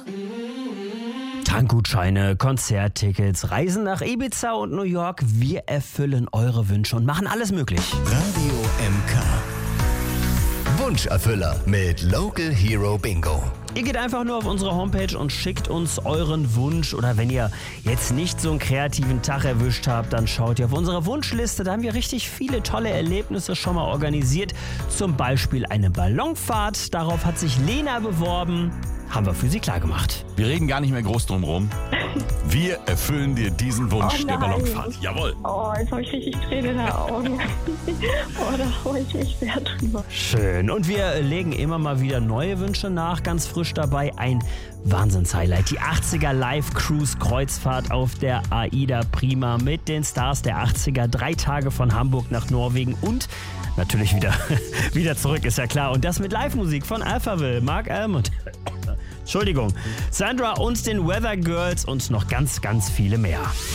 Tankgutscheine, Konzerttickets, Reisen nach Ibiza und New York. Wir erfüllen eure Wünsche und machen alles möglich. Radio MK. Wunscherfüller mit Local Hero Bingo. Ihr geht einfach nur auf unsere Homepage und schickt uns euren Wunsch. Oder wenn ihr jetzt nicht so einen kreativen Tag erwischt habt, dann schaut ihr auf unsere Wunschliste. Da haben wir richtig viele tolle Erlebnisse schon mal organisiert. Zum Beispiel eine Ballonfahrt. Darauf hat sich Lena beworben. Haben wir für sie klargemacht. Wir reden gar nicht mehr groß drum rum. Wir erfüllen dir diesen Wunsch der Ballonfahrt. Jawohl. Oh, jetzt habe ich richtig Tränen in den Augen. Oh, da freue ich mich sehr drüber. Schön. Und wir legen immer mal wieder neue Wünsche nach. Ganz frisch dabei ein Wahnsinns-Highlight. Die 80er Live-Cruise-Kreuzfahrt auf der AIDA Prima mit den Stars der 80er. 3 Tage von Hamburg nach Norwegen und natürlich wieder zurück, ist ja klar. Und das mit Live-Musik von Alphaville, Mark Almond. Entschuldigung, Sandra und den Weather Girls und noch ganz, ganz viele mehr.